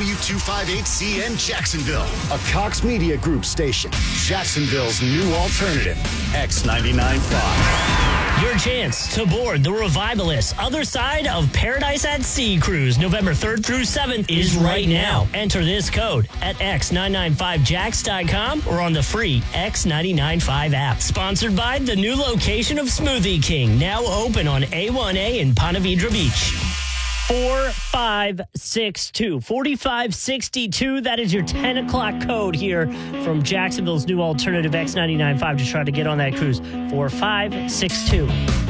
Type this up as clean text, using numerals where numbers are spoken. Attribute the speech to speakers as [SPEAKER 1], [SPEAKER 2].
[SPEAKER 1] W258CN Jacksonville, a Cox Media Group station. Jacksonville's new alternative, X99.5.
[SPEAKER 2] Your chance to board the Revivalist Other Side of Paradise at Sea cruise November 3rd through 7th is right now. Enter this code at x995jax.com or on the free X995 app. Sponsored by the new location of Smoothie King, now open on A1A in Ponte Vedra Beach. 4562. 4562. That is your 10 o'clock code here from Jacksonville's new alternative X99.5 to try to get on that cruise. 4562.